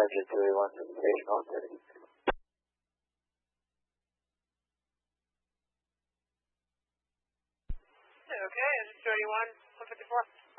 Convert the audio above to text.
Engine 281 to the station on 30. Okay, Engine 281, 154.